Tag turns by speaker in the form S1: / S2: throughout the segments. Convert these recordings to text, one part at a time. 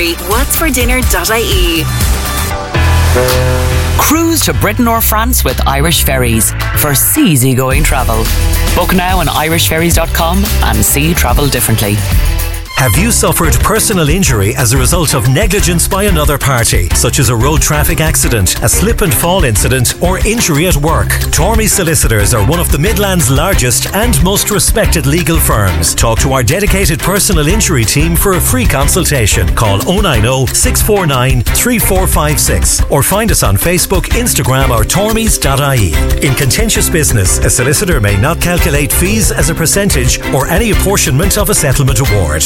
S1: January. whatsfordinner.ie.
S2: Cruise to Britain or France with Irish Ferries for easygoing travel. Book now on irishferries.com and see travel differently.
S3: Have you suffered personal injury as a result of negligence by another party, such as a road traffic accident, a slip and fall incident, or injury at work? Tormey Solicitors are one of the Midlands' largest and most respected legal firms. Talk to our dedicated personal injury team for a free consultation. Call 090 649 3456 or find us on Facebook, Instagram or tormeys.ie. In contentious business, a solicitor may not calculate fees as a percentage or any apportionment of a settlement award.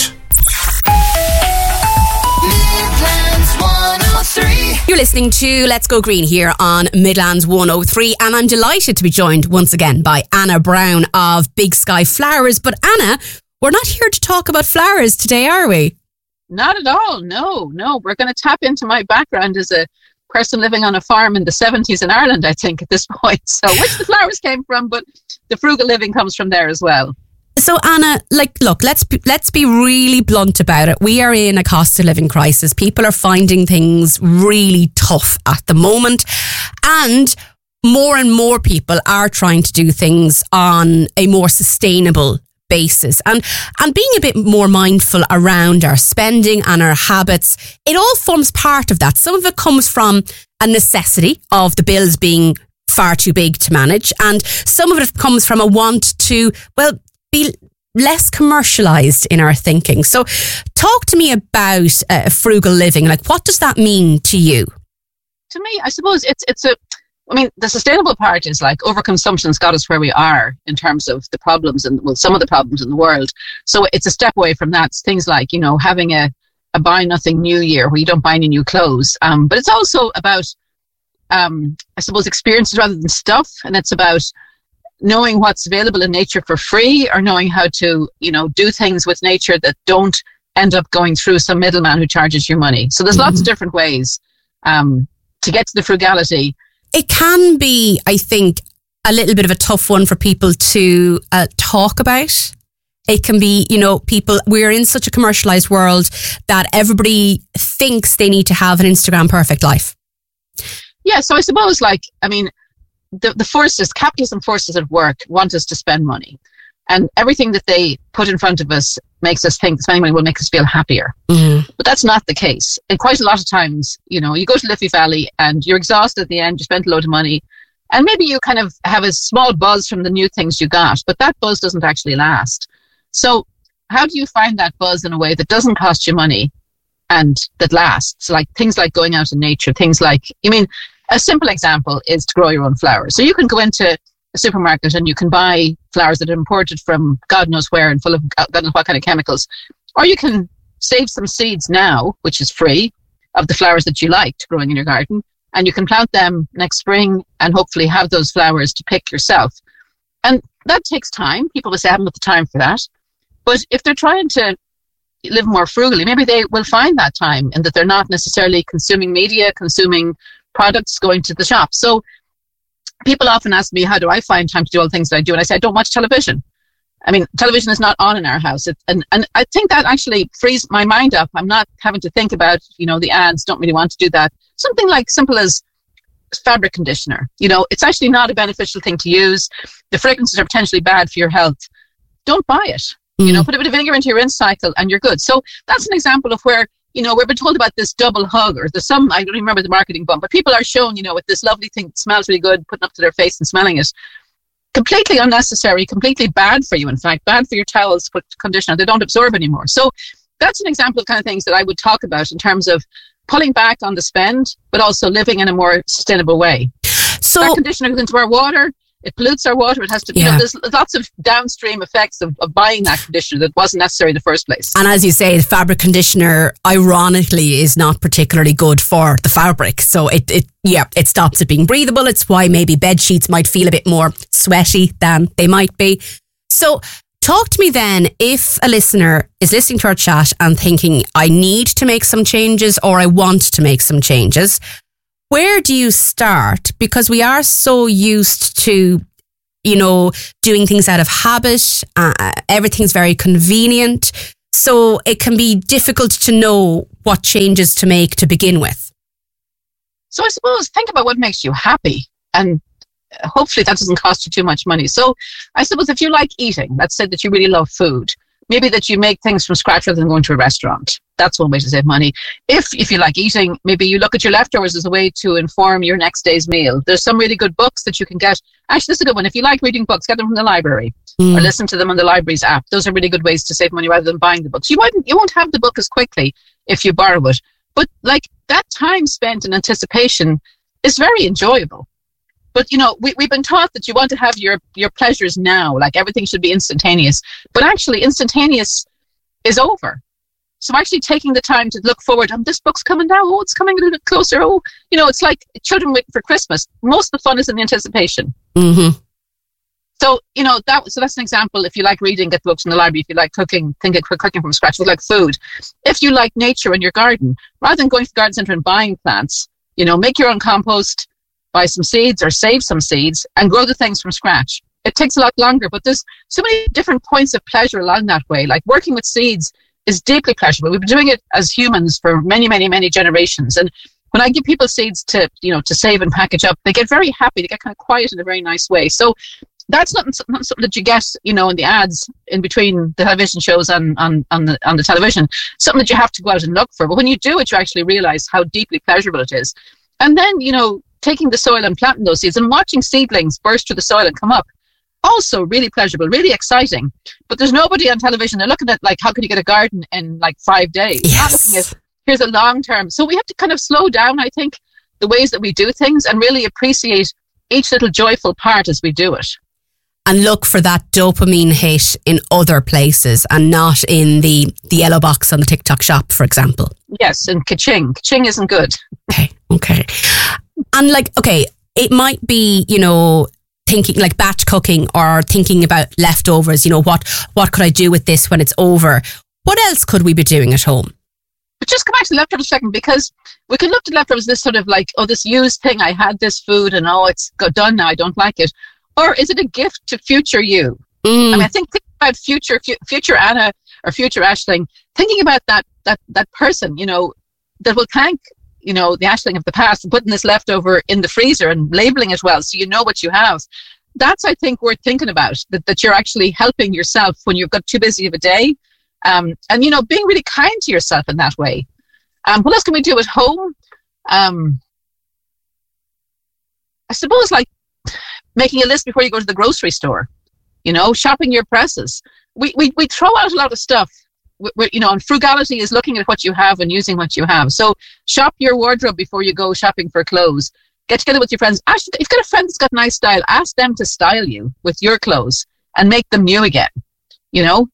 S4: You're listening to Let's Go Green here on Midlands 103, and I'm delighted to be joined once again by Anna Brown of Big Sky Flowers. But Anna, we're not here to talk about flowers today, are we?
S5: Not at all. No. We're going to tap into my background as a person living on a farm in the 70s in Ireland, I think, at this point. So, which the flowers came from, but the frugal living comes from there as well.
S4: So Anna, look, let's be really blunt about it. We are in a cost of living crisis. People are finding things really tough at the moment, and more people are trying to do things on a more sustainable basis and being a bit more mindful around our spending and our habits. It all forms part of that. Some of it comes from a necessity of the bills being far too big to manage, and some of it comes from a want to, be less commercialised in our thinking. So talk to me about frugal living. Like, what does that mean to you?
S5: To me, I suppose the sustainable part is like overconsumption's got us where we are in terms of the problems and some of the problems in the world. So it's a step away from that. It's things like, having a buy nothing new year where you don't buy any new clothes. But it's also about, I suppose, experiences rather than stuff. And it's about knowing what's available in nature for free, or knowing how to, do things with nature that don't end up going through some middleman who charges you money. So there's lots of different ways to get to the frugality.
S4: It can be, I think, a little bit of a tough one for people to talk about. It can be, we're in such a commercialized world that everybody thinks they need to have an Instagram perfect life.
S5: Yeah, so I suppose, the forces, capitalism forces at work want us to spend money, and everything that they put in front of us makes us think spending money will make us feel happier. But that's not the case. And quite a lot of times, you go to Liffey Valley and you're exhausted at the end, you spent a load of money, and maybe you kind of have a small buzz from the new things you got, but that buzz doesn't actually last. So how do you find that buzz in a way that doesn't cost you money and that lasts? Like things like going out in nature, things like, a simple example is to grow your own flowers. So you can go into a supermarket and you can buy flowers that are imported from God knows where and full of God knows what kind of chemicals. Or you can save some seeds now, which is free, of the flowers that you liked growing in your garden. And you can plant them next spring and hopefully have those flowers to pick yourself. And that takes time. People will say, I haven't got the time for that. But if they're trying to live more frugally, maybe they will find that time, and that they're not necessarily consuming media, consuming products, going to the shop. So people often ask me, how do I find time to do all the things that I do? And I say, I don't watch television. Television is not on in our house. And I think that actually frees my mind up. I'm not having to think about, the ads, don't really want to do that. Something like simple as fabric conditioner. It's actually not a beneficial thing to use. The fragrances are potentially bad for your health. Don't buy it. Put a bit of vinegar into your rinse cycle and you're good. So that's an example of where, we've been told about this double hug, or I don't even remember the marketing bump, but people are shown, with this lovely thing that smells really good, putting up to their face and smelling it. Completely unnecessary, completely bad for you, in fact, bad for your towels, put conditioner, they don't absorb anymore. So that's an example of kind of things that I would talk about in terms of pulling back on the spend, but also living in a more sustainable way. So that conditioner goes into our water. It pollutes our water. It has to, there's lots of downstream effects of buying that conditioner that wasn't necessary in the first place.
S4: And as you say, the fabric conditioner, ironically, is not particularly good for the fabric. So it stops it being breathable. It's why maybe bed sheets might feel a bit more sweaty than they might be. So talk to me then, if a listener is listening to our chat and thinking, I need to make some changes, or I want to make some changes. Where do you start? Because we are so used to, doing things out of habit. Everything's very convenient. So it can be difficult to know what changes to make to begin with?
S5: So I suppose think about what makes you happy, and hopefully that doesn't cost you too much money. So I suppose if you like eating, let's say that you really love food, maybe that you make things from scratch rather than going to a restaurant. That's one way to save money. If you like eating, maybe you look at your leftovers as a way to inform your next day's meal. There's some really good books that you can get. Actually, this is a good one. If you like reading books, get them from the library or listen to them on the library's app. Those are really good ways to save money rather than buying the books. You won't have the book as quickly if you borrow it. But like that time spent in anticipation is very enjoyable. But, you know, we've been taught that you want to have your pleasures now, like everything should be instantaneous. But actually, instantaneous is over. So actually taking the time to look forward, this book's coming now, oh, it's coming a little bit closer. Oh, you know, it's like children waiting for Christmas. Most of the fun is in the anticipation.
S4: Mm-hmm.
S5: So, you know, that's an example. If you like reading, get books from the library. If you like cooking, think of cooking from scratch. If you like food. If you like nature in your garden, rather than going to the garden centre and buying plants, you know, make your own compost, buy some seeds or save some seeds and grow the things from scratch. It takes a lot longer, but there's so many different points of pleasure along that way. Like working with seeds is deeply pleasurable. We've been doing it as humans for many, many, many generations. And when I give people seeds to save and package up, they get very happy. They get kind of quiet in a very nice way. So that's not something that you get, you know, in the ads in between the television shows on the television. Something that you have to go out and look for. But when you do it, you actually realize how deeply pleasurable it is. And then, you know, taking the soil and planting those seeds and watching seedlings burst through the soil and come up. Also really pleasurable, really exciting. But there's nobody on television. They're looking at, like, how can you get a garden in, like, 5 days?
S4: Yes.
S5: Not looking at, here's a long term. So we have to kind of slow down, I think, the ways that we do things and really appreciate each little joyful part as we do it.
S4: And look for that dopamine hit in other places and not in the yellow box on the TikTok shop, for example.
S5: Yes, and ka-ching. Ka-ching isn't good.
S4: Okay. And like, okay, it might be, you know, thinking like batch cooking or thinking about leftovers, you know, what could I do with this when it's over? What else could we be doing at home?
S5: But just come back to leftovers for a second, because we can look at leftovers this sort of like, oh, this used thing, I had this food and oh, it's done now, I don't like it. Or is it a gift to future you? I mean, I think about future Anna or future Aisling, thinking about that person, you know, that will thank, you know, the Aisling of the past and putting this leftover in the freezer and labeling it well so you know what you have. That's, I think, worth thinking about, that you're actually helping yourself when you've got too busy of a day. And, you know, being really kind to yourself in that way. What else can we do at home? I suppose, like, making a list before you go to the grocery store, you know, shopping your presses. We throw out a lot of stuff. You know, and frugality is looking at what you have and using what you have. So shop your wardrobe before you go shopping for clothes. Get together with your friends. Actually, if you've got a friend that's got nice style, ask them to style you with your clothes and make them new again. You know,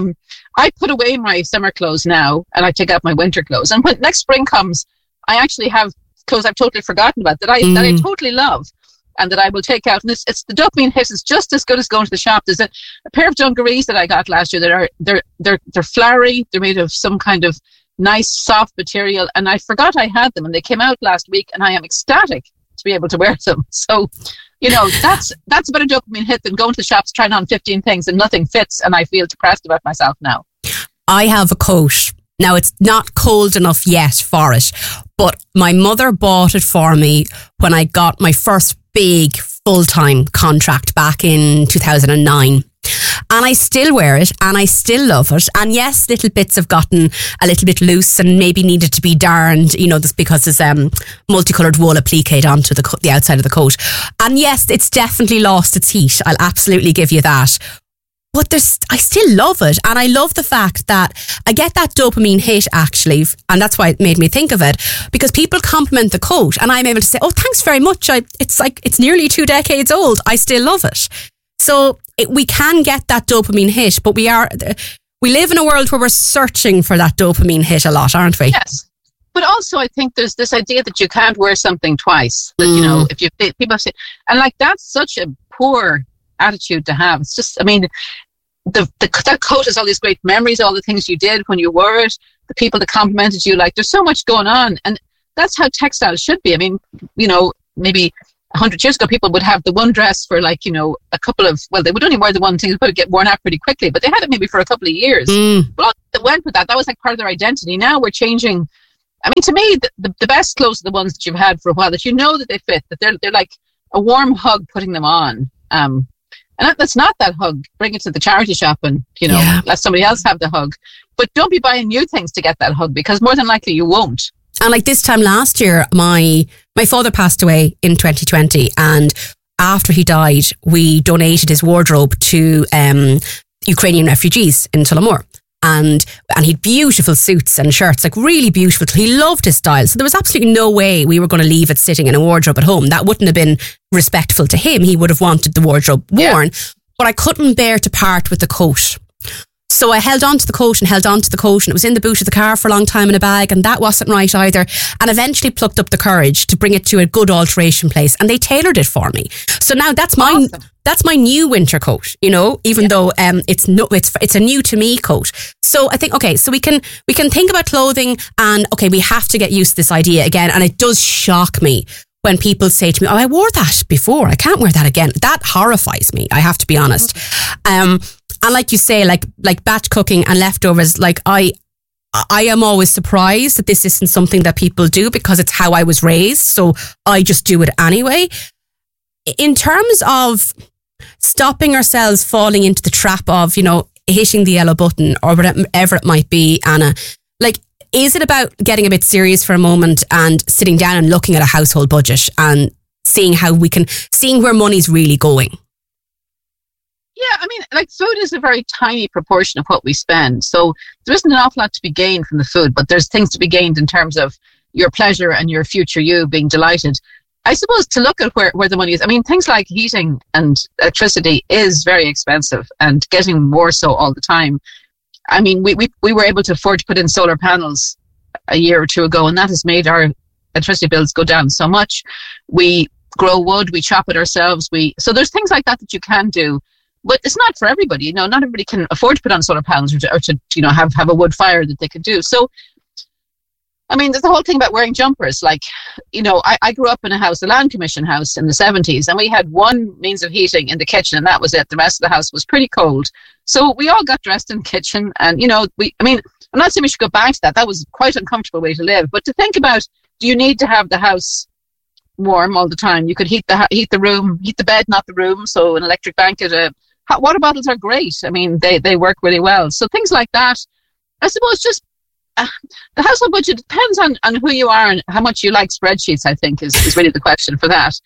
S5: I put away my summer clothes now and I take out my winter clothes. And when next spring comes, I actually have clothes I've totally forgotten about that I totally love and that I will take out. And it's the dopamine hit is just as good as going to the shop. There's a pair of dungarees that I got last year that they're flowery. They're made of some kind of nice soft material, and I forgot I had them, and they came out last week, and I am ecstatic to be able to wear them. So, you know, that's a better dopamine hit than going to the shops trying on 15 things and nothing fits, and I feel depressed about myself now.
S4: I have a coat. Now, it's not cold enough yet for it, but my mother bought it for me when I got my first big full-time contract back in 2009. And I still wear it and I still love it. And yes, little bits have gotten a little bit loose and maybe needed to be darned, you know, because there's multicoloured wool appliqued onto the outside of the coat. And yes, it's definitely lost its heat. I'll absolutely give you that. But I still love it. And I love the fact that I get that dopamine hit, actually. And that's why it made me think of it. Because people compliment the coat and I'm able to say, oh, thanks very much. It's nearly 2 decades old. I still love it. So we can get that dopamine hit, but we live in a world where we're searching for that dopamine hit a lot, aren't we?
S5: Yes. But also, I think there's this idea that you can't wear something twice. That, you know, if people say, and like, that's such a poor attitude to have. It's just, I mean, that coat has all these great memories, all the things you did when you wore it, the people that complimented you. Like, there's so much going on, and that's how textiles should be. I mean, you know, maybe 100 years ago, people would have the one dress for, like, you know, a couple of, well, they would only wear the one thing that would get worn out pretty quickly, but they had it maybe for a couple of years. But all that went with that was like part of their identity. Now we're changing I mean, to me, the best clothes are the ones that you've had for a while, that you know that they fit, that they're like a warm hug putting them on. And that's not that hug. Bring it to the charity shop and, let somebody else have the hug. But don't be buying new things to get that hug, because more than likely you won't.
S4: And like this time last year, my father passed away in 2020, and after he died, we donated his wardrobe to Ukrainian refugees in Tullamore. And he'd beautiful suits and shirts, like really beautiful. He loved his style. So there was absolutely no way we were going to leave it sitting in a wardrobe at home. That wouldn't have been respectful to him. He would have wanted the wardrobe worn. But I couldn't bear to part with the coat. So I held on to the coat and it was in the boot of the car for a long time in a bag, and that wasn't right either. And eventually plucked up the courage to bring it to a good alteration place, and they tailored it for me. So now that's my new winter coat, even though it's a new to me coat. So I think, okay, so we can think about clothing, and okay, we have to get used to this idea again. And it does shock me when people say to me, "Oh, I wore that before, I can't wear that again." That horrifies me, I have to be honest. And like you say, like batch cooking and leftovers, like I am always surprised that this isn't something that people do, because it's how I was raised. So I just do it anyway. In terms of stopping ourselves falling into the trap of, hitting the yellow button or whatever it might be, Anna, like, is it about getting a bit serious for a moment and sitting down and looking at a household budget and seeing where money's really going?
S5: Yeah, I mean, like, food is a very tiny proportion of what we spend. So there isn't an awful lot to be gained from the food, but there's things to be gained in terms of your pleasure and your future you being delighted. I suppose to look at where the money is. I mean, things like heating and electricity is very expensive and getting more so all the time. I mean, we were able to afford to put in solar panels a year or two ago, and that has made our electricity bills go down so much. We grow wood, we chop it ourselves. So there's things like that you can do. But it's not for everybody. Not everybody can afford to put on solar panels or to have a wood fire that they can do. So, I mean, there's the whole thing about wearing jumpers. Like, I grew up in a Land Commission house in the 70s, and we had one means of heating in the kitchen, and that was it. The rest of the house was pretty cold. So we all got dressed in the kitchen, and, I'm not saying we should go back to that. That was quite an uncomfortable way to live. But to think about, do you need to have the house warm all the time? You could heat the room, heat the bed, not the room. So an electric blanket, hot water bottles are great. I mean, they work really well. So things like that, I suppose, just the household budget depends on who you are and how much you like spreadsheets, I think, is really the question for that.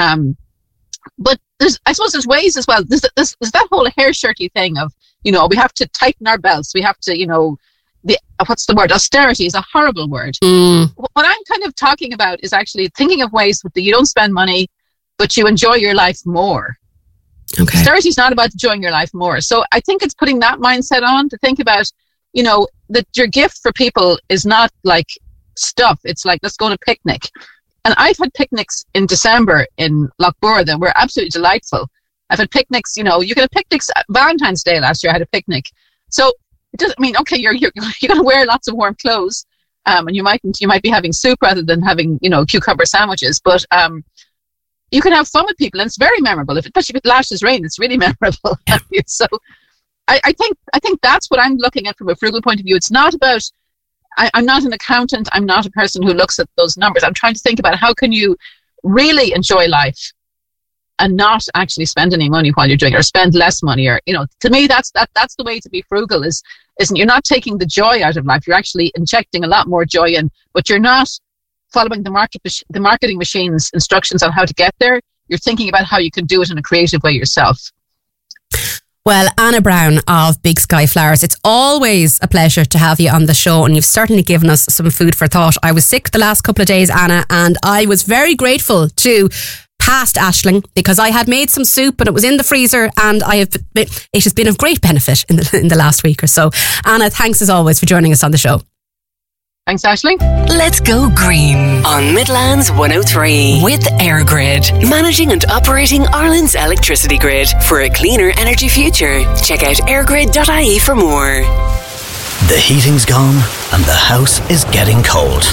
S5: But I suppose there's ways as well. There's that whole hair shirty thing of, we have to tighten our belts. We have to, what's the word? Austerity is a horrible word. What I'm kind of talking about is actually thinking of ways that you don't spend money, but you enjoy your life more. Okay. Austerity is not about enjoying your life more. So I think it's putting that mindset on to think about, that your gift for people is not like stuff. It's like, let's go on a picnic. And I've had picnics in December in Loughborough that were absolutely delightful. I've had picnics, you can have picnics. Valentine's Day last year, I had a picnic. So it doesn't mean, okay, you're going to wear lots of warm clothes, and you might be having soup rather than having, cucumber sandwiches. But you can have fun with people, and it's very memorable. Especially if it lashes rain, it's really memorable. Yeah. So I think that's what I'm looking at from a frugal point of view. It's not about, I'm not an accountant. I'm not a person who looks at those numbers. I'm trying to think about how can you really enjoy life and not actually spend any money while you're doing it, or spend less money, or, to me, that's the way to be frugal isn't you're not taking the joy out of life. You're actually injecting a lot more joy in, but you're not following the marketing machine's instructions on how to get there. You're thinking about how you can do it in a creative way yourself.
S4: Well, Anna Brown of Big Sky Flowers, it's always a pleasure to have you on the show, and you've certainly given us some food for thought. I was sick the last couple of days, Anna, and I was very grateful to past Aisling, because I had made some soup and it was in the freezer, and it has been of great benefit in the last week or so. Anna, thanks as always for joining us on the show.
S5: Thanks, Aisling.
S2: Let's go green on Midlands 103 with EirGrid, managing and operating Ireland's electricity grid for a cleaner energy future. Check out eirgrid.ie for more.
S6: The heating's gone and the house is getting cold.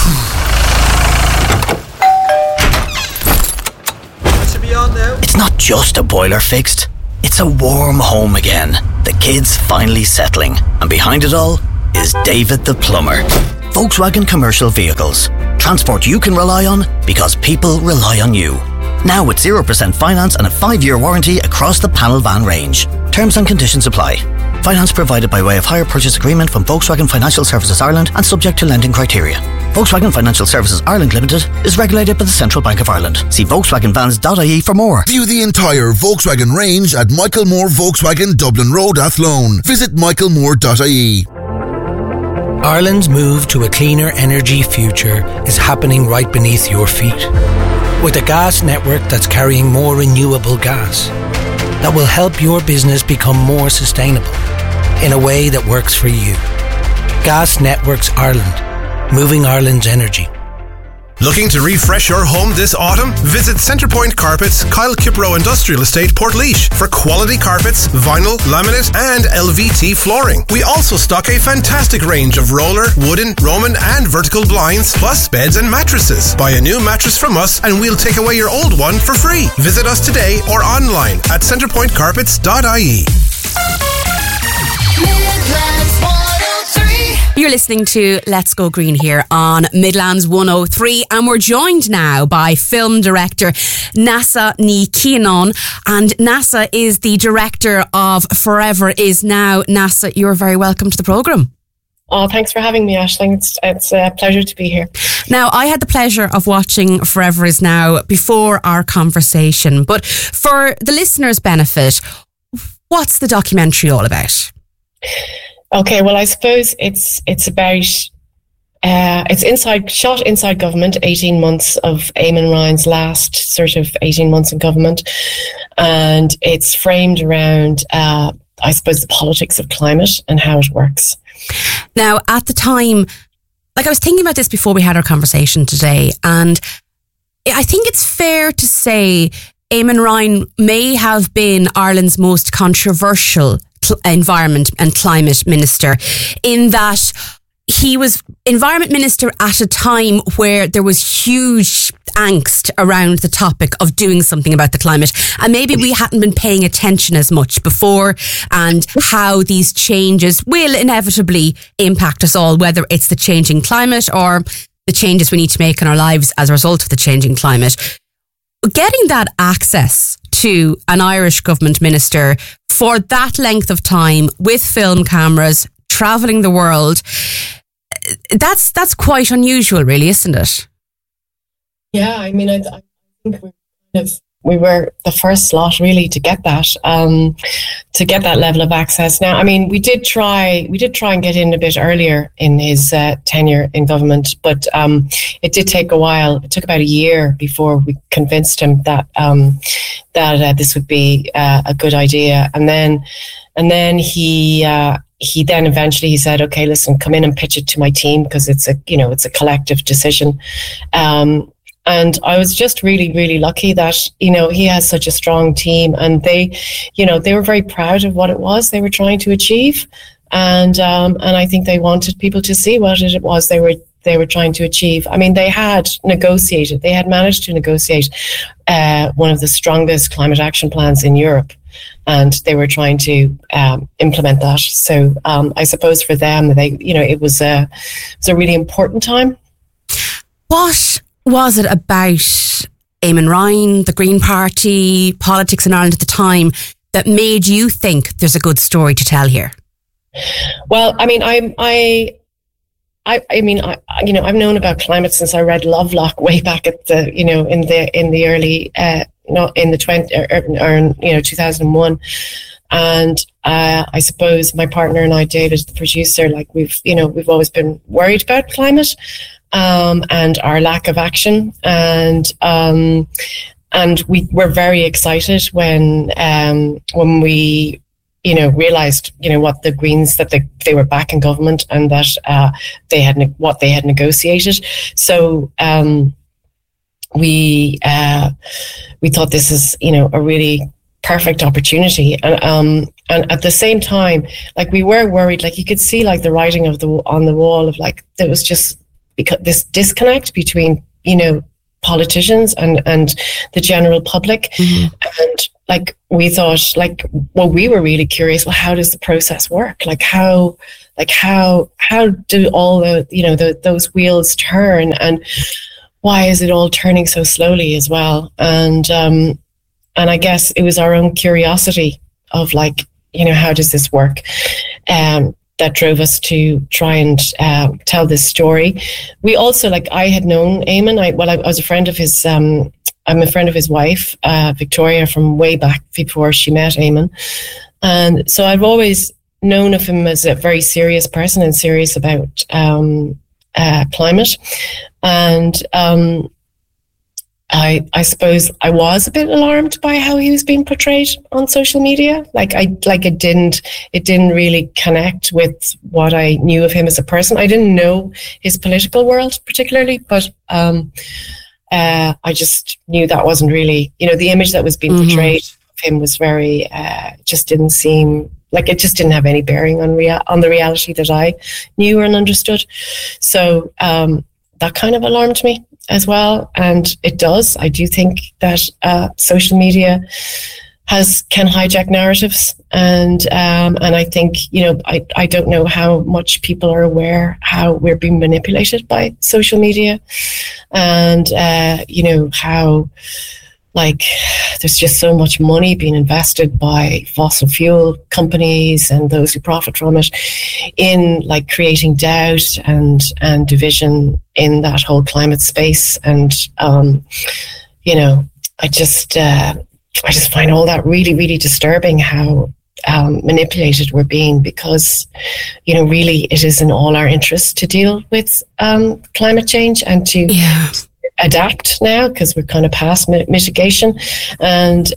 S6: It's not just a boiler fixed, it's a warm home again. The kids finally settling, and behind it all is David the plumber. Volkswagen Commercial Vehicles. Transport you can rely on because people rely on you. Now with 0% finance and a 5-year warranty across the panel van range. Terms and conditions apply. Finance provided by way of hire purchase agreement from Volkswagen Financial Services Ireland and subject to lending criteria. Volkswagen Financial Services Ireland Limited is regulated by the Central Bank of Ireland. See volkswagenvans.ie for more.
S7: View the entire Volkswagen range at Michael Moore Volkswagen Dublin Road, Athlone. Visit michaelmoore.ie.
S8: Ireland's move to a cleaner energy future is happening right beneath your feet. With a gas network that's carrying more renewable gas that will help your business become more sustainable in a way that works for you. Gas Networks Ireland, moving Ireland's energy.
S9: Looking to refresh your home this autumn? Visit Centrepoint Carpets, Kyle Kipro Industrial Estate, Portlaoise for quality carpets, vinyl, laminate and LVT flooring. We also stock a fantastic range of roller, wooden, Roman and vertical blinds, plus beds and mattresses. Buy a new mattress from us and we'll take away your old one for free. Visit us today or online at centrepointcarpets.ie.
S4: You're listening to Let's Go Green here on Midlands 103, and we're joined now by film director Neasa Ní Chianáin, and Neasa is the director of Forever Is Now. Neasa, you're very welcome to the programme.
S10: Oh, thanks for having me, Aisling. It's a pleasure to be here.
S4: Now, I had the pleasure of watching Forever Is Now before our conversation, but for the listeners' benefit, what's the documentary all about?
S10: Okay, well, I suppose it's about it's shot inside government, 18 months of Eamon Ryan's last sort of 18 months in government, and it's framed around I suppose the politics of climate and how it works.
S4: Now, at the time, like I was thinking about this before we had our conversation today, and I think it's fair to say Eamon Ryan may have been Ireland's most controversial environment and climate minister, in that he was environment minister at a time where there was huge angst around the topic of doing something about the climate, and maybe we hadn't been paying attention as much before, and how these changes will inevitably impact us all, whether it's the changing climate or the changes we need to make in our lives as a result of the changing climate. Getting that access to an Irish government minister for that length of time with film cameras, travelling the world, that's quite unusual, really, isn't it?
S10: Yeah, I mean, I think we were the first lot really to get that level of access. Now, I mean, we did try and get in a bit earlier in his tenure in government, but it did take a while. It took about a year before we convinced him that this would be a good idea, and then he then eventually he said, okay, listen, come in and pitch it to my team, because it's a collective decision. And I was just really, really lucky that, he has such a strong team, and they were very proud of what it was they were trying to achieve. And I think they wanted people to see what it was they were trying to achieve. I mean, they had managed to negotiate one of the strongest climate action plans in Europe, and they were trying to implement that. So I suppose for them, it was a really important time.
S4: What was it about Eamon Ryan, the Green Party, politics in Ireland at the time that made you think there's a good story to tell here?
S10: Well, I mean, I've known about climate since I read Lovelock way back at the, in the early, not in the 2001. And I suppose my partner and I, David, the producer, we've always been worried about climate. And our lack of action, and we were very excited when we realized what the Greens, that they were back in government, and that they had negotiated. So we thought this is a really perfect opportunity, and at the same time, we were worried, you could see the writing on the wall of there was just this disconnect between politicians and the general public. Mm-hmm. And we thought, we were really curious. Well, how does the process work? How do all those wheels turn, and why is it all turning so slowly as well? And I guess it was our own curiosity of how does this work? That drove us to try and tell this story. We also, I had known Eamon. I was a friend of his. I'm a friend of his wife, Victoria, from way back before she met Eamon, and so I've always known of him as a very serious person and serious about climate. And I suppose I was a bit alarmed by how he was being portrayed on social media. It didn't really connect with what I knew of him as a person. I didn't know his political world particularly, but I just knew that wasn't really, the image that was being portrayed of him was very, just didn't seem like it just didn't have any bearing on the reality that I knew and understood. So that kind of alarmed me as well, and it does. I do think that social media can hijack narratives, and I think I don't know how much people are aware how we're being manipulated by social media, and how there's just so much money being invested by fossil fuel companies and those who profit from it in creating doubt and division in that whole climate space. And I just find all that really, really disturbing, how manipulated we're being, because really it is in all our interests to deal with climate change and to adapt now, because we're kind of past mitigation, and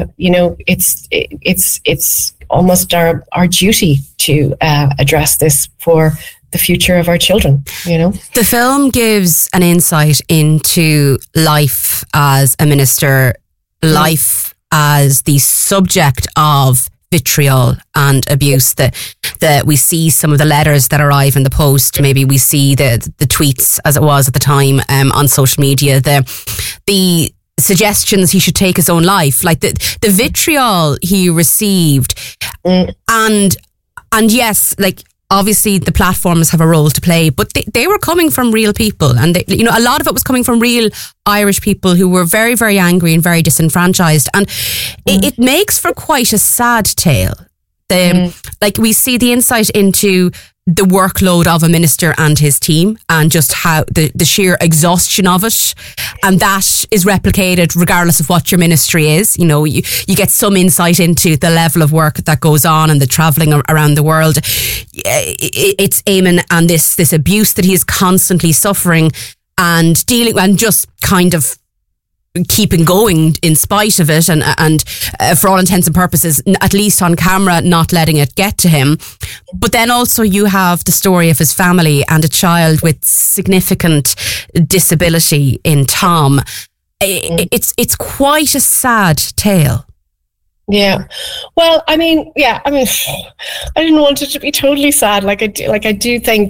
S10: it's almost our duty to address this for the future of our children.
S4: The film gives an insight into life as a minister, life as the subject of vitriol and abuse, that we see some of the letters that arrive in the post. Maybe we see the tweets, as it was at the time, on social media, the suggestions he should take his own life, the vitriol he received. And yes, obviously the platforms have a role to play, but they were coming from real people, and a lot of it was coming from real Irish people who were very, very angry and very disenfranchised, and it makes for quite a sad tale. We see the insight into the workload of a minister and his team, and just how the sheer exhaustion of it, and that is replicated regardless of what your ministry is. You get some insight into the level of work that goes on and the travelling around the world. It's Eamon and this abuse that he is constantly suffering and dealing, and just kind of keeping going in spite of it, and for all intents and purposes, at least on camera, not letting it get to him. But then also you have the story of his family and a child with significant disability in Tom. It's quite a sad tale.
S10: Yeah. Well, I didn't want it to be totally sad. I do think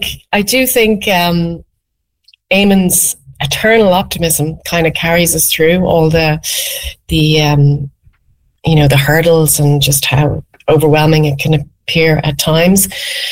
S10: Eamon's eternal optimism kind of carries us through all the hurdles and just how overwhelming it can appear at times.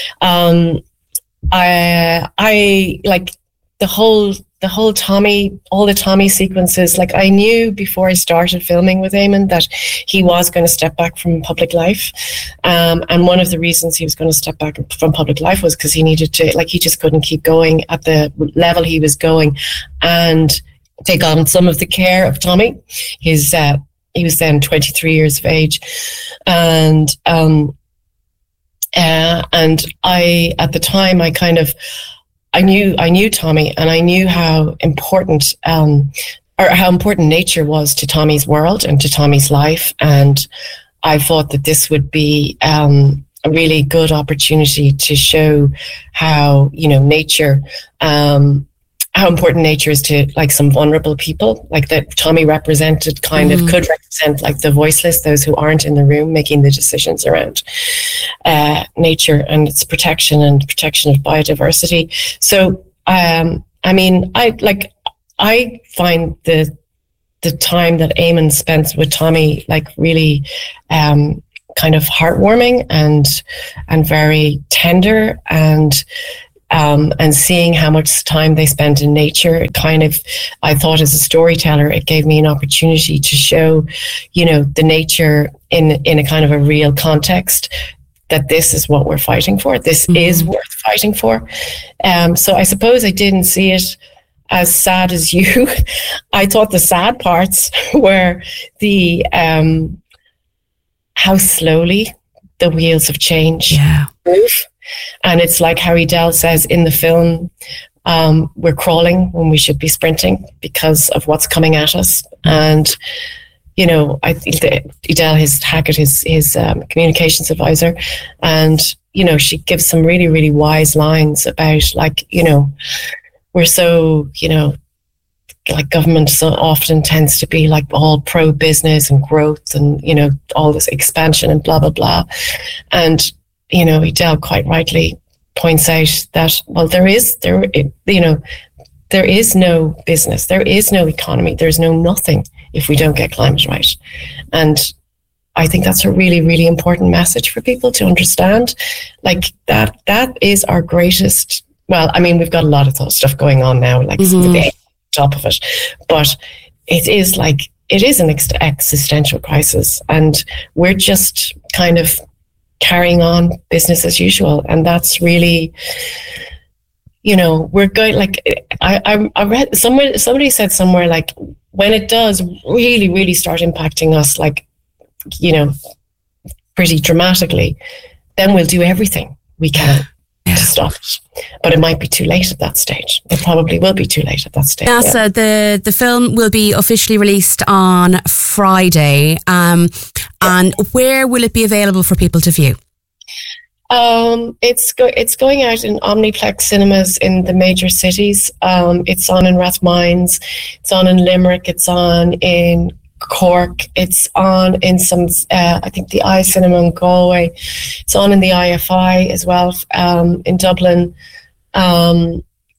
S10: I like the whole Tommy, all the Tommy sequences. I knew before I started filming with Eamon that he was going to step back from public life, and one of the reasons he was going to step back from public life was because he needed to, he just couldn't keep going at the level he was going and take on some of the care of Tommy. He was then 23 years of age, and I, at the time, I knew Tommy, and I knew how important nature was to Tommy's world and to Tommy's life, and I thought that this would be a really good opportunity to show how nature, how important nature is to some vulnerable people, that Tommy represented, could represent the voiceless, those who aren't in the room making the decisions around nature and its protection and protection of biodiversity. So I find the the time that Eamon spent with Tommy, like really kind of heartwarming and very tender, and seeing how much time they spent in nature. It kind of, I thought as a storyteller, it gave me an opportunity to show, you know, the nature in a kind of a real context, that this is what we're fighting for. This is worth fighting for. So I suppose I didn't see it as sad as you. I thought the sad parts were the how slowly the wheels of change move. And it's like Harry Dell says in the film, we're crawling when we should be sprinting because of what's coming at us. And, you know, Edel Hackett, his communications advisor, and, you know, she gives some really, really wise lines about, like, you know, we're so, you know, like government so often tends to be like all pro-business and growth and, you know, all this expansion and blah, blah, blah. And, you know, Edel quite rightly points out that, well, there is no business, there is no economy, there's no nothing if we don't get climate right. And I think that's a really, really important message for people to understand. Like that is our greatest, well, I mean, we've got a lot of stuff going on now, like the top of it, but it is an existential crisis, and we're just kind of carrying on business as usual. And that's really, you know, we're going, like, I read somewhere, somebody said somewhere, like, when it does really, really start impacting us, like, you know, pretty dramatically, then we'll do everything we can to stop it. But it might be too late at that stage. It probably will be too late at that stage.
S4: NASA, the film will be officially released on Friday. And where will it be available for people to view?
S10: It's going out in Omniplex cinemas in the major cities. It's on in Rathmines, it's on in Limerick, it's on in Cork, it's on in some, I think the I Cinema in Galway, it's on in the IFI as well, in Dublin, and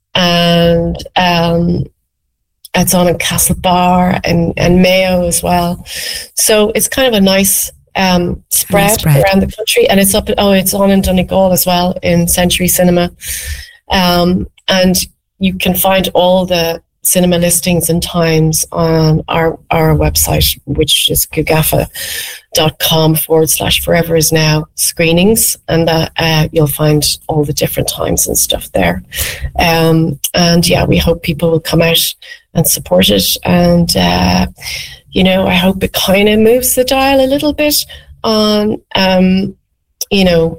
S10: it's on in Castlebar and Mayo as well. So it's kind of a nice spread around the country, and it's on in Donegal as well in Century Cinema, and you can find all the cinema listings and times on our website, which is gugafa.com/Forever Is Now screenings, and you'll find all the different times and stuff there. And yeah, we hope people will come out and support it, and you know, I hope it kind of moves the dial a little bit on you know,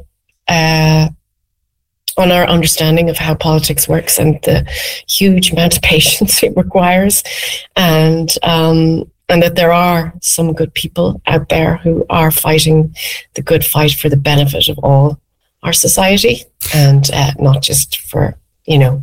S10: on our understanding of how politics works and the huge amount of patience it requires, and that there are some good people out there who are fighting the good fight for the benefit of all our society, and not just for, you know,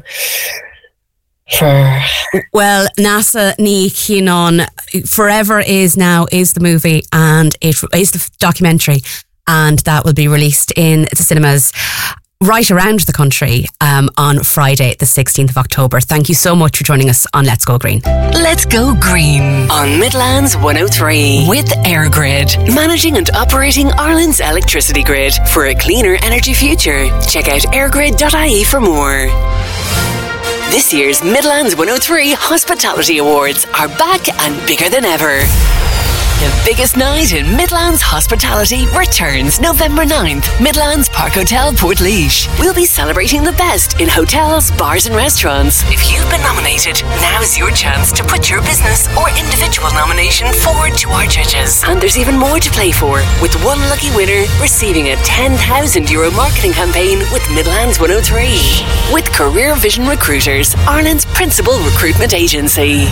S4: well, NASA ní Chianon, Forever Is Now is the movie, and it is the documentary, and that will be released in the cinemas right around the country on Friday the 16th of October. Thank you so much for joining us on Let's Go Green.
S2: Let's Go Green on Midlands 103 with EirGrid, managing and operating Ireland's electricity grid for a cleaner energy future. Check out eirgrid.ie for more. This year's Midlands 103 Hospitality Awards are back and bigger than ever. The biggest night in Midlands hospitality returns November 9th, Midlands Park Hotel, Portlaoise. We'll be celebrating the best in hotels, bars and restaurants. If you've been nominated, now's your chance to put your business or individual nomination forward to our judges. And there's even more to play for, with one lucky winner receiving a €10,000 marketing campaign with Midlands 103. With Career Vision Recruiters, Ireland's principal recruitment agency.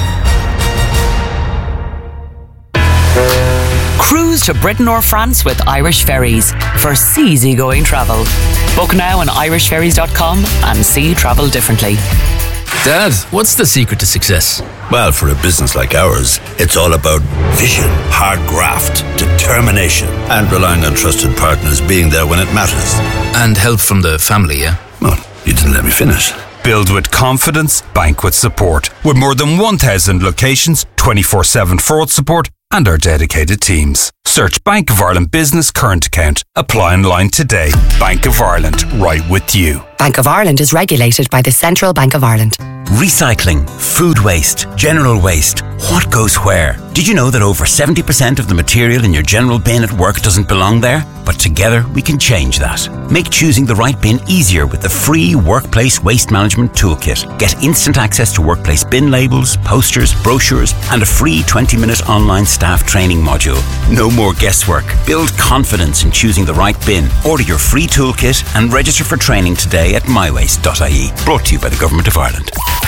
S11: Cruise to Britain or France with Irish Ferries for seasygoing travel. Book now on irishferries.com and see travel differently.
S12: Dad, what's the secret to success?
S13: Well, for a business like ours, it's all about vision, hard graft, determination, and relying on trusted partners being there when it matters.
S12: And help from the family, yeah?
S13: Well, you didn't let me finish.
S14: Build with confidence, bank with support. With more than 1,000 locations, 24/7 fraud support and our dedicated teams. Search Bank of Ireland Business Current Account. Apply online today. Bank of Ireland, right with you.
S11: Bank of Ireland is regulated by the Central Bank of Ireland.
S15: Recycling, food waste, general waste. What goes where? Did you know that over 70% of the material in your general bin at work doesn't belong there? But together we can change that. Make choosing the right bin easier with the free Workplace Waste Management Toolkit. Get instant access to workplace bin labels, posters, brochures, and a free 20-minute online staff training module. No more guesswork. Build confidence in choosing the right bin. Order your free toolkit and register for training today at mywaste.ie. Brought to you by the Government of Ireland.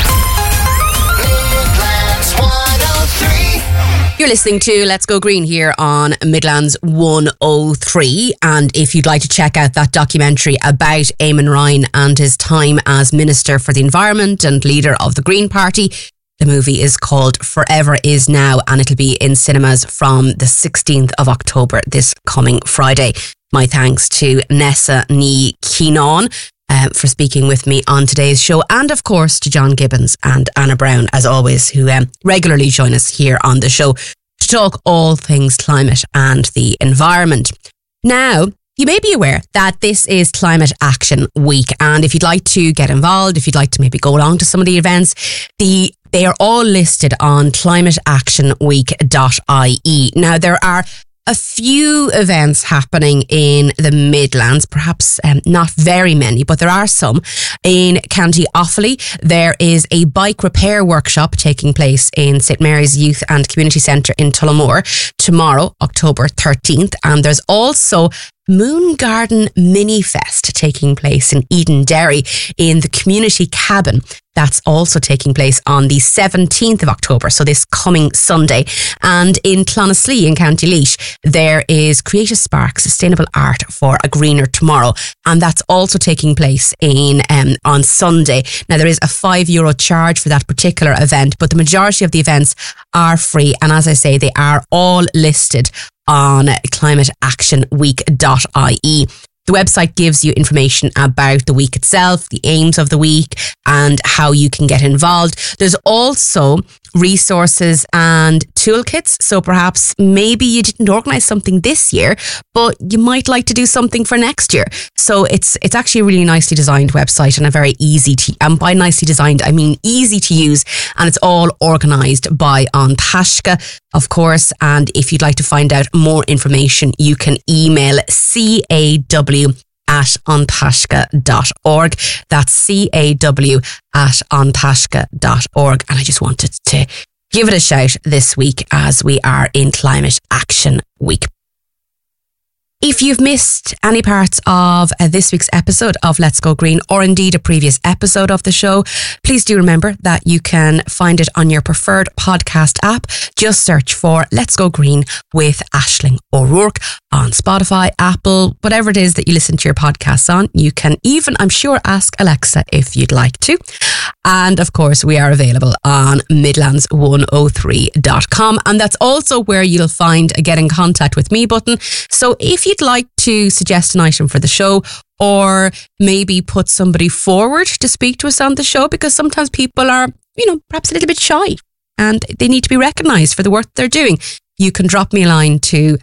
S4: You're listening to Let's Go Green here on Midlands 103. And if you'd like to check out that documentary about Eamon Ryan and his time as Minister for the Environment and leader of the Green Party, the movie is called Forever Is Now, and it'll be in cinemas from the 16th of October, this coming Friday. My thanks to Nessa Ní Keenan for speaking with me on today's show, and of course to John Gibbons and Anna Brown, as always, who regularly join us here on the show to talk all things climate and the environment. Now, you may be aware that this is Climate Action Week, and if you'd like to get involved, if you'd like to maybe go along to some of the events, they are all listed on climateactionweek.ie. Now, there are a few events happening in the Midlands, perhaps not very many, but there are some. In County Offaly, there is a bike repair workshop taking place in St Mary's Youth and Community Centre in Tullamore tomorrow, October 13th. And there's also Moon Garden Mini Fest taking place in Edenderry in the Community Cabin. That's also taking place on the 17th of October, so this coming Sunday. And in Clonaslee in County Laois, there is Creative Spark Sustainable Art for a Greener Tomorrow, and that's also taking place on Sunday. Now, there is a €5 charge for that particular event, but the majority of the events are free, and as I say, they are all listed on climateactionweek.ie. The website gives you information about the week itself, the aims of the week, and how you can get involved. There's also resources and toolkits. So perhaps maybe you didn't organise something this year, but you might like to do something for next year. So it's actually a really nicely designed website and a very easy to, and by nicely designed, I mean easy to use, and it's all organised by An Taisce, of course. And if you'd like to find out more information, you can email caw@antaisce.org. That's caw@antaisce.org. And I just wanted to give it a shout this week as we are in Climate Action Week. If you've missed any parts of this week's episode of Let's Go Green, or indeed a previous episode of the show, please do remember that you can find it on your preferred podcast app. Just search for Let's Go Green with Aisling O'Rourke on Spotify, Apple, whatever it is that you listen to your podcasts on. You can even, I'm sure, ask Alexa if you'd like to. And of course, we are available on midlands103.com. And that's also where you'll find a get in contact with me button. So if you'd like to suggest an item for the show, or maybe put somebody forward to speak to us on the show, because sometimes people are, perhaps a little bit shy and they need to be recognised for the work they're doing, you can drop me a line to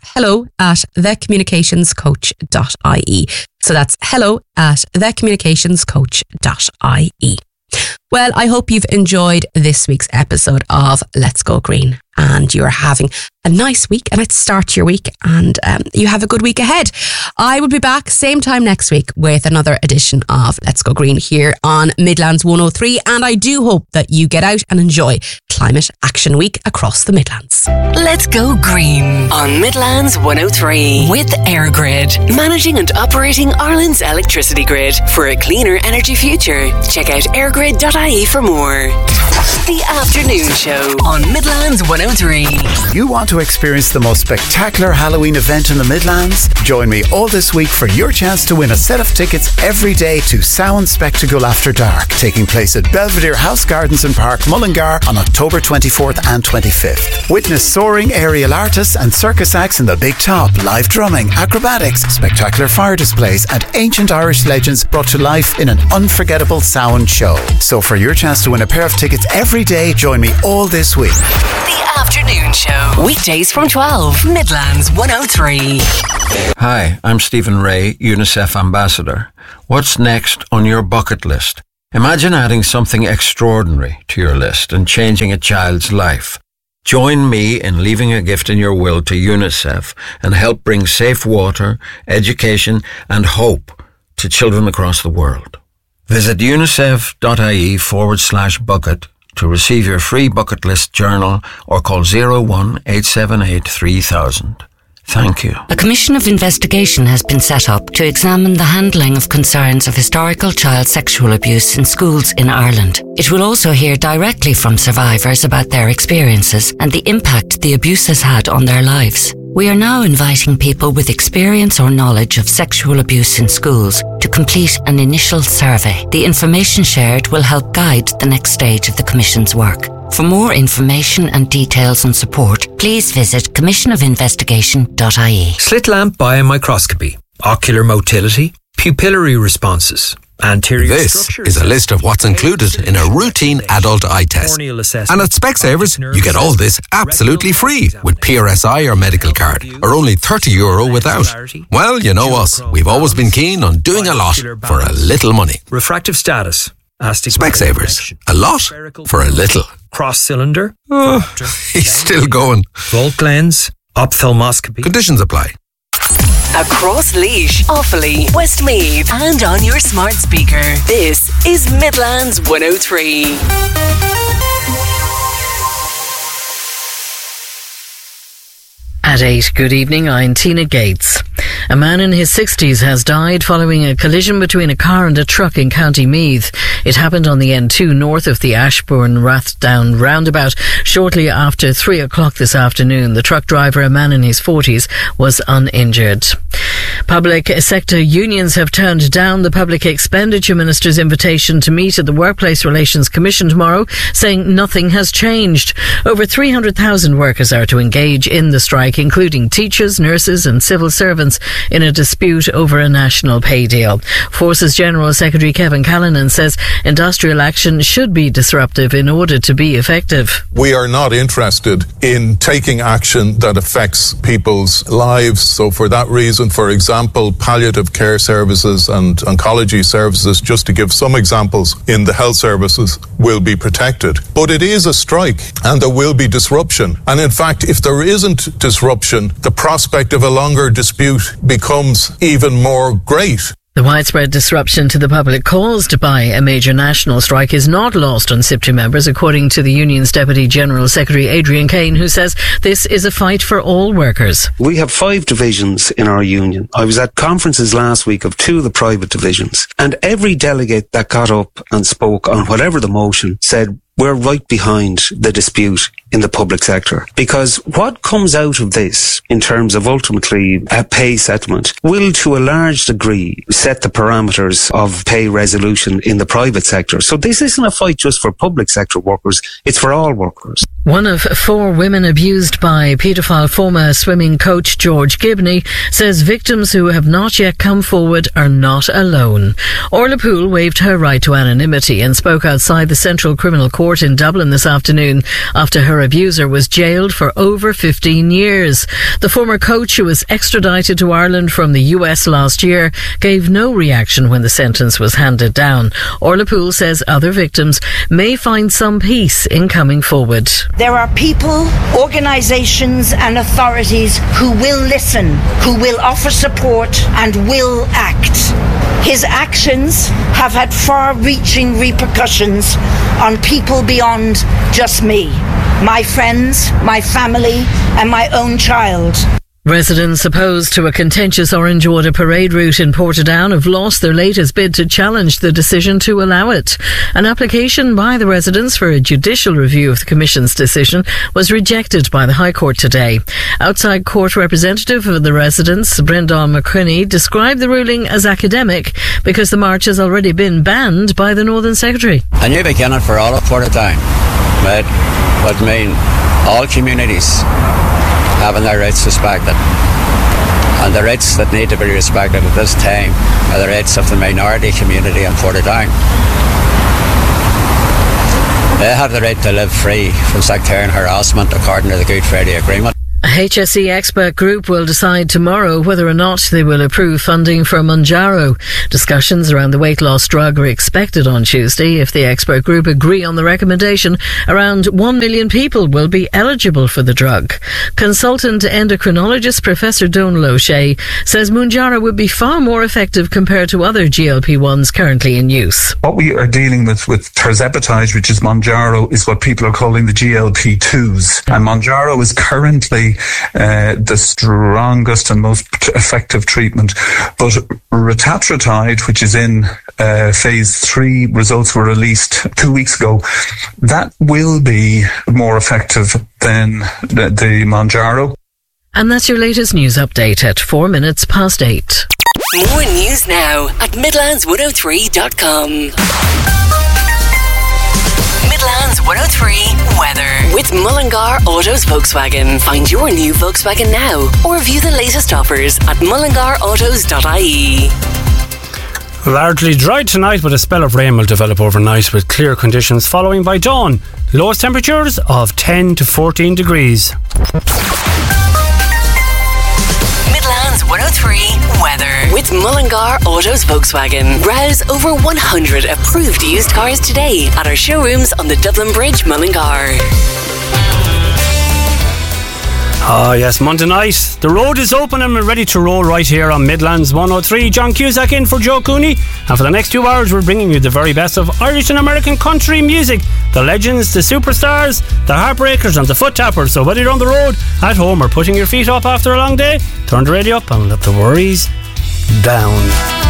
S4: hello@thecommunicationscoach.ie. So that's hello@thecommunicationscoach.ie. Well, I hope you've enjoyed this week's episode of Let's Go Green, and you're having a nice week and it's start to your week, and you have a good week ahead. I will be back same time next week with another edition of Let's Go Green here on Midlands 103, and I do hope that you get out and enjoy Climate Action Week across the Midlands.
S2: Let's Go Green on Midlands 103 with EirGrid, managing and operating Ireland's electricity grid for a cleaner energy future. Check out airgrid.ie for more. The afternoon Afternoon Show on Midlands 103.
S16: You want to experience the most spectacular Halloween event in the Midlands? Join me all this week for your chance to win a set of tickets every day to Samhain Spectacle After Dark, taking place at Belvedere House Gardens and Park, Mullingar on October 24th and 25th. Witness soaring aerial artists and circus acts in the Big Top, live drumming, acrobatics, spectacular fire displays and ancient Irish legends brought to life in an unforgettable Samhain show. So for your chance to win a pair of tickets every day, join me all this week.
S2: The Afternoon Show. Weekdays from 12. Midlands 103.
S17: Hi, I'm Stephen Ray, UNICEF Ambassador. What's next on your bucket list? Imagine adding something extraordinary to your list and changing a child's life. Join me in leaving a gift in your will to UNICEF and help bring safe water, education and hope to children across the world. Visit unicef.ie/bucket to receive your free bucket list journal or call 01-878 3000. Thank you.
S18: A commission of investigation has been set up to examine the handling of concerns of historical child sexual abuse in schools in Ireland. It will also hear directly from survivors about their experiences and the impact the abuse has had on their lives. We are now inviting people with experience or knowledge of sexual abuse in schools to complete an initial survey. The information shared will help guide the next stage of the Commission's work. For more information and details and support, please visit commissionofinvestigation.ie.
S12: Slit lamp biomicroscopy, ocular motility, pupillary responses, anterior
S19: This is a list of what's included in a routine adult eye test. And at Specsavers, you get all this absolutely free with PRSI or medical card, or only €30 without. Well, you know us. We've always been keen on doing a lot for a little money.
S12: Refractive status.
S19: Specsavers. A lot for a little.
S12: Cross-cylinder.
S19: He's still going.
S12: Volt lens. Ophthalmoscopy.
S19: Conditions apply.
S2: Across Laois, Offaly, Westmeath and on your smart speaker. This is Midlands 103.
S20: At 8, good evening, I'm Tina Gates. A man in his 60s has died following a collision between a car and a truck in County Meath. It happened on the N2 north of the Ashbourne-Rathdown roundabout shortly after 3 o'clock this afternoon. The truck driver, a man in his 40s, was uninjured. Public sector unions have turned down the Public Expenditure Minister's invitation to meet at the Workplace Relations Commission tomorrow, saying nothing has changed. Over 300,000 workers are to engage in the strike, including teachers, nurses and civil servants, in a dispute over a national pay deal. Forces General Secretary Kevin Callanan says industrial action should be disruptive in order to be effective.
S21: We are not interested in taking action that affects people's lives. So for that reason, for example, palliative care services and oncology services, just to give some examples, in the health services will be protected. But it is a strike and there will be disruption. And in fact, if there isn't disruption, the prospect of a longer dispute becomes even more great.
S20: The widespread disruption to the public caused by a major national strike is not lost on SIPTU members, according to the union's Deputy General Secretary Adrian Kane, who says this is a fight for all workers.
S22: We have 5 divisions in our union. I was at conferences last week of 2 of the private divisions, and every delegate that got up and spoke on whatever the motion said, we're right behind the dispute in the public sector, because what comes out of this in terms of ultimately a pay settlement will to a large degree set the parameters of pay resolution in the private sector. So this isn't a fight just for public sector workers, it's for all workers.
S20: One of 4 women abused by paedophile former swimming coach George Gibney says victims who have not yet come forward are not alone. Orla Poole waived her right to anonymity and spoke outside the Central Criminal Court in Dublin this afternoon after her abuser was jailed for over 15 years. The former coach, who was extradited to Ireland from the US last year, gave no reaction when the sentence was handed down. Orla Poole says other victims may find some peace in coming forward.
S23: There are people, organisations and authorities who will listen, who will offer support and will act. His actions have had far-reaching repercussions on people beyond just me, my friends, my family and my own child.
S20: Residents opposed to a contentious Orange Order parade route in Portadown have lost their latest bid to challenge the decision to allow it. An application by the residents for a judicial review of the Commission's decision was rejected by the High Court today. Outside court representative of the residents, Brendan McCrinney, described the ruling as academic because the march has already been banned by the Northern Secretary.
S1: A new beginning for all of Portadown, right? But I mean, all communities having their rights respected, and the rights that need to be respected at this time are the rights of the minority community in Portadown. They have the right to live free from sectarian harassment according to the Good Friday Agreement.
S20: A HSE expert group will decide tomorrow whether or not they will approve funding for Mounjaro. Discussions around the weight loss drug are expected on Tuesday. If the expert group agree on the recommendation, around 1 million people will be eligible for the drug. Consultant endocrinologist Professor Donal O'Shea says Mounjaro would be far more effective compared to other GLP-1s currently in use.
S3: What we are dealing with tirzepatide, which is Mounjaro, is what people are calling the GLP-2s. And Mounjaro is currently the strongest and most effective treatment. But retatrutide, which is in phase 3, results were released 2 weeks ago, that will be more effective than the Mounjaro.
S20: And that's your latest news update at 8 minutes.
S2: More news now at Midlands103.com. Midlands 103 weather with Mullingar Autos Volkswagen. Find your new Volkswagen now or view the latest offers at mullingarautos.ie.
S5: Largely dry tonight, but a spell of rain will develop overnight with clear conditions following by dawn. Lowest temperatures of 10 to 14 degrees.
S2: Midlands 103 weather with Mullingar Autos Volkswagen. Browse over 100 approved used cars today at our showrooms on the Dublin Bridge, Mullingar.
S5: Ah, yes, Monday night. The road is open and we're ready to roll right here on Midlands 103. John Cusack in for Joe Cooney. And for the next 2 hours, we're bringing you the very best of Irish and American country music. The legends, the superstars, the heartbreakers and the foot tappers. So whether you're on the road, at home or putting your feet up after a long day, turn the radio up and let the worries down.